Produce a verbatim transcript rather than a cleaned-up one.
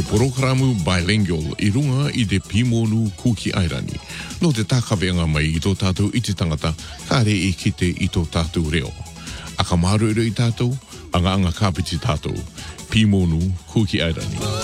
Te porokramu bilingual I runga I te Pimonu Kuki Airani. No te tākawenga mai I tō tātou I te tangata, ka re e kite I tō tātou reo. A ka maru I tātou, anga anga kāpiti tātou. Pimonu Kuki Airani.